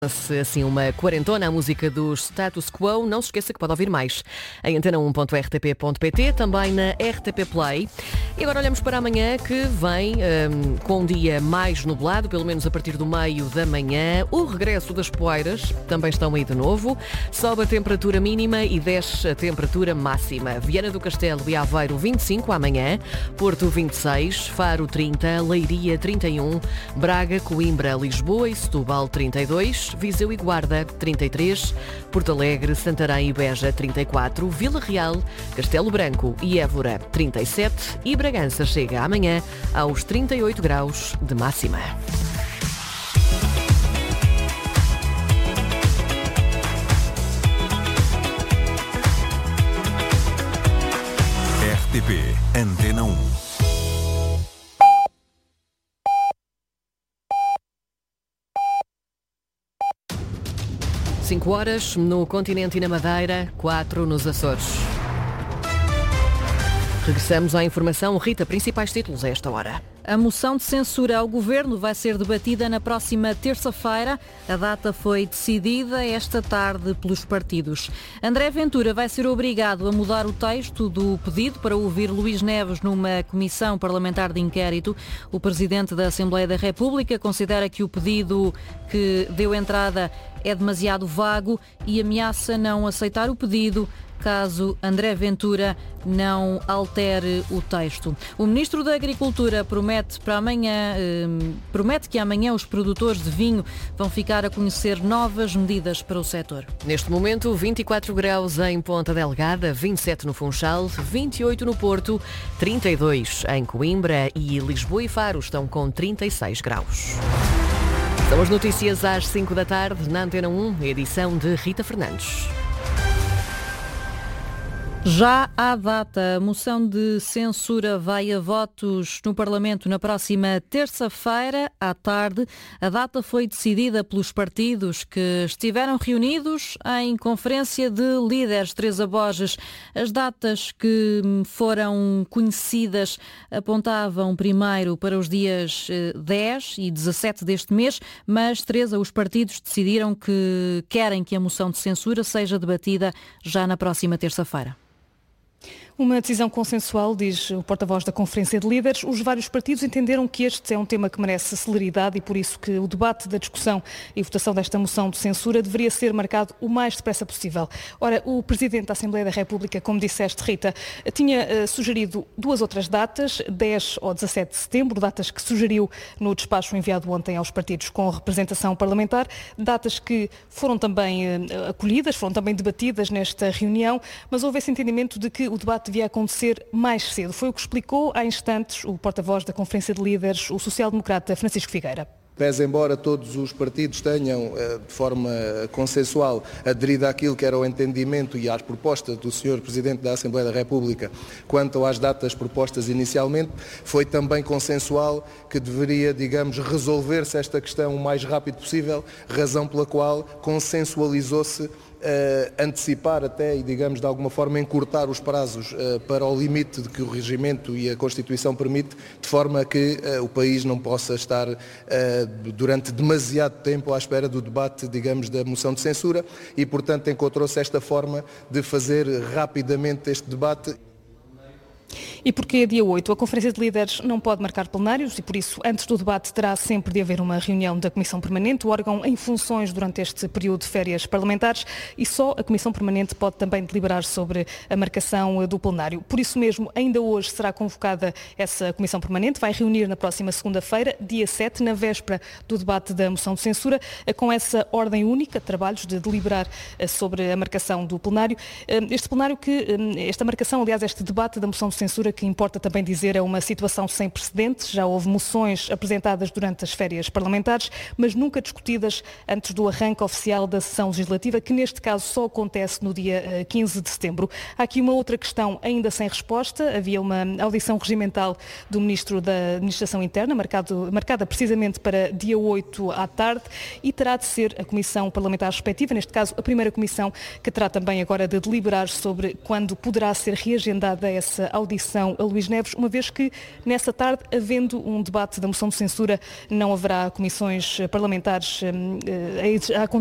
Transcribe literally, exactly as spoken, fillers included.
Se assim uma quarentona, a música dos Status Quo. Não se esqueça que pode ouvir mais em antena um ponto r t p ponto p t, também na R T P Play. E agora olhamos para amanhã, que vem um, com um dia mais nublado, pelo menos a partir do meio da manhã. O regresso das poeiras também estão aí de novo. Sobe a temperatura mínima e desce a temperatura máxima. Viana do Castelo e Aveiro vinte e cinco amanhã, Porto vinte e seis, Faro trinta, Leiria trinta e um, Braga, Coimbra, Lisboa e Setúbal trinta e dois, Viseu e Guarda trinta e três, Porto Alegre, Santarém e Beja trinta e quatro, Vila Real, Castelo Branco e Évora trinta e sete e Bragança chega amanhã aos trinta e oito graus de máxima. R T P Antena um. cinco horas no continente e na Madeira, quatro nos Açores. Regressamos à informação. Rita, principais títulos a esta hora. A moção de censura ao governo vai ser debatida na próxima terça-feira. A data foi decidida esta tarde pelos partidos. André Ventura vai ser obrigado a mudar o texto do pedido para ouvir Luís Neves numa comissão parlamentar de inquérito. O presidente da Assembleia da República considera que o pedido que deu entrada é demasiado vago e ameaça não aceitar o pedido caso André Ventura não altere o texto. O Ministro da Agricultura promete para amanhã, eh, promete que amanhã os produtores de vinho vão ficar a conhecer novas medidas para o setor. Neste momento, vinte e quatro graus em Ponta Delgada, vinte e sete no Funchal, vinte e oito no Porto, trinta e dois em Coimbra e Lisboa e Faro estão com trinta e seis graus. São as notícias às cinco da tarde na Antena um, edição de Rita Fernandes. Já há data, a moção de censura vai a votos no Parlamento na próxima terça-feira à tarde. A data foi decidida pelos partidos que estiveram reunidos em conferência de líderes. Teresa Borges, as datas que foram conhecidas apontavam primeiro para os dias dez e dezassete deste mês, mas, Teresa, os partidos decidiram que querem que a moção de censura seja debatida já na próxima terça-feira. Uma decisão consensual, diz o porta-voz da Conferência de Líderes. Os vários partidos entenderam que este é um tema que merece celeridade e por isso que o debate da discussão e votação desta moção de censura deveria ser marcado o mais depressa possível. Ora, o Presidente da Assembleia da República, como disseste, Rita, tinha uh, sugerido duas outras datas, dez ou dezassete de setembro, datas que sugeriu no despacho enviado ontem aos partidos com representação parlamentar, datas que foram também uh, acolhidas, foram também debatidas nesta reunião, mas houve esse entendimento de que o debate devia acontecer mais cedo. Foi o que explicou há instantes o porta-voz da Conferência de Líderes, o social-democrata Francisco Figueira. Pese embora todos os partidos tenham, de forma consensual, aderido àquilo que era o entendimento e às propostas do senhor Presidente da Assembleia da República quanto às datas propostas inicialmente, foi também consensual que deveria, digamos, resolver-se esta questão o mais rápido possível, razão pela qual consensualizou-se Uh, antecipar até e, digamos, de alguma forma encurtar os prazos uh, para o limite de que o regimento e a Constituição permite, de forma a que uh, o país não possa estar uh, durante demasiado tempo à espera do debate, digamos, da moção de censura e, portanto, encontrou-se esta forma de fazer rapidamente este debate. E porque dia oito a Conferência de Líderes não pode marcar plenários e por isso antes do debate terá sempre de haver uma reunião da Comissão Permanente, o órgão em funções durante este período de férias parlamentares, e só a Comissão Permanente pode também deliberar sobre a marcação do plenário. Por isso mesmo, ainda hoje será convocada essa Comissão Permanente, vai reunir na próxima segunda-feira, dia sete, na véspera do debate da moção de censura, com essa ordem única de trabalhos de deliberar sobre a marcação do plenário. Este plenário que, esta marcação, aliás, este debate da moção de censura, que importa também dizer, é uma situação sem precedentes. Já houve moções apresentadas durante as férias parlamentares, mas nunca discutidas antes do arranque oficial da sessão legislativa, que neste caso só acontece no dia quinze de setembro. Há aqui uma outra questão ainda sem resposta. Havia uma audição regimental do Ministro da Administração Interna, marcado, marcada precisamente para dia oito à tarde, e terá de ser a Comissão Parlamentar respectiva, neste caso a primeira Comissão, que terá também agora de deliberar sobre quando poderá ser reagendada essa audição audição a Luís Neves, uma vez que nessa tarde, havendo um debate da moção de censura, não haverá comissões parlamentares a acontecer.